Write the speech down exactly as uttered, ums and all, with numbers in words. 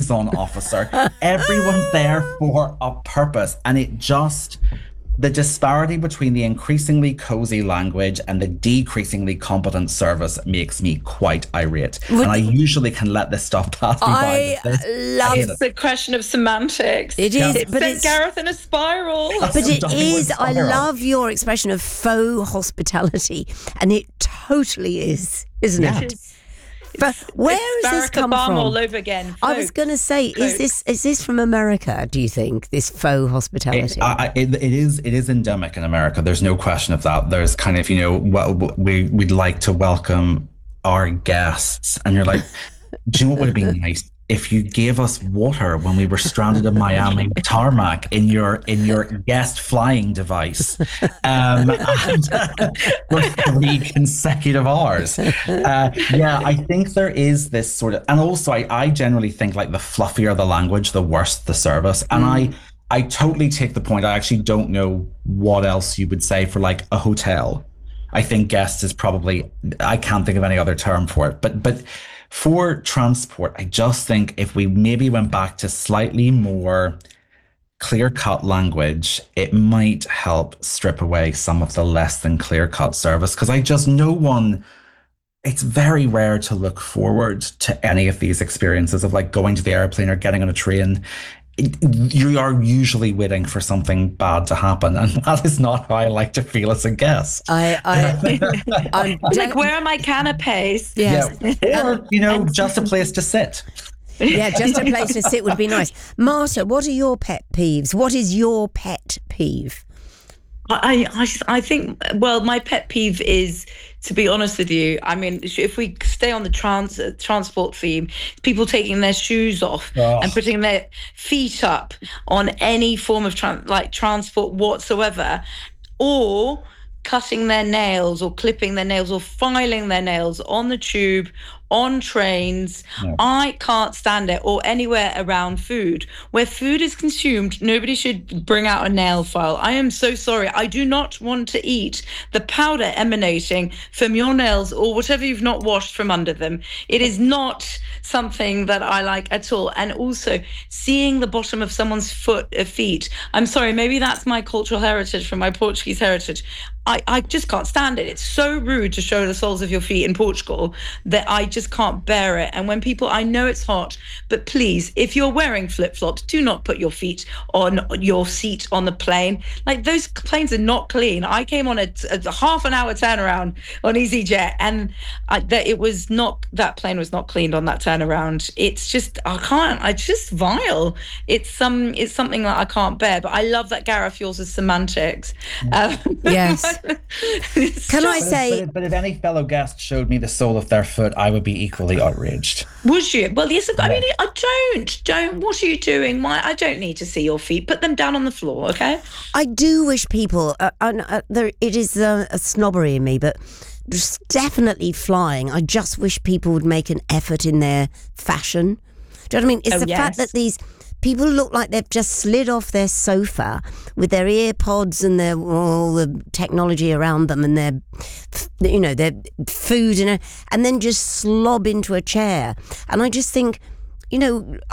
liaison officer. Everyone's there for a purpose. And it just, the disparity between the increasingly cozy language and the decreasingly competent service makes me quite irate. Would and I usually can let this stuff pass me I by. This, love I it's a question of semantics. It is, it but sent it's Gareth in a spiral. But it is. I love your expression of faux hospitality, and it totally is, isn't yeah. it? But where has this come Obama from? all over again. I was going to say, Folk. is this is this from America? Do you think this faux hospitality? It, I, it, it is. It is endemic in America. There's no question of that. There's kind of, you know, well, we we'd like to welcome our guests, and you're like, do you know what would have been nice? If you gave us water when we were stranded in Miami tarmac in your in your guest flying device um, and, uh, for three consecutive hours. Uh, yeah, I think there is this sort of, and also I, I generally think like the fluffier the language, the worse the service. And mm. I I totally take the point. I actually don't know what else you would say for like a hotel. I think guest is probably, I can't think of any other term for it, but but. For transport, I just think if we maybe went back to slightly more clear-cut language, it might help strip away some of the less than clear-cut service. Because I just, no one, it's very rare to look forward to any of these experiences of like going to the airplane or getting on a train. You are usually waiting for something bad to happen, and that is not how I like to feel as a guest. I, I, I'm like, where are my canapes? Yes. Yeah. Or, you know, just a place to sit. Yeah, just a place to sit would be nice. Marta, what are your pet peeves? What is your pet peeve? I, I, I think, well, my pet peeve is, to be honest with you, I mean, if we stay on the trans uh, transport theme, people taking their shoes off oh. and putting their feet up on any form of tra- like transport whatsoever, or cutting their nails or clipping their nails or filing their nails on the tube, on trains. No. I can't stand it. Or anywhere around food. Where food is consumed, nobody should bring out a nail file. I am so sorry. I do not want to eat the powder emanating from your nails or whatever you've not washed from under them. It is not something that I like at all. And also seeing the bottom of someone's foot, uh, feet. I'm sorry, maybe that's my cultural heritage from my Portuguese heritage. I, I just can't stand it. It's so rude to show the soles of your feet in Portugal that I just can't bear it. And when people, I know it's hot, but please, if you're wearing flip-flops, do not put your feet on your seat on the plane. Like, those planes are not clean. I came on a, a half an hour turnaround on EasyJet, and I, that it was not, that plane was not cleaned on that turnaround. It's just, I can't, it's just vile. It's some, it's something that I can't bear, but I love that Gareth yours is semantics. Um, yes. Can just, I say... But if, but if any fellow guest showed me the sole of their foot, I would be equally outraged. Would you? Well, yes, I Yeah. mean, I don't. Don't. What are you doing? My, I don't need to see your feet. Put them down on the floor, okay? I do wish people, uh, uh, there, it is uh, a snobbery in me, but just definitely flying. I just wish people would make an effort in their fashion. Do you know what I mean? It's Oh, the yes. fact that these... people look like they've just slid off their sofa with their ear pods and their all the technology around them and their, you know, their food and and then just slob into a chair. And I just think, you know,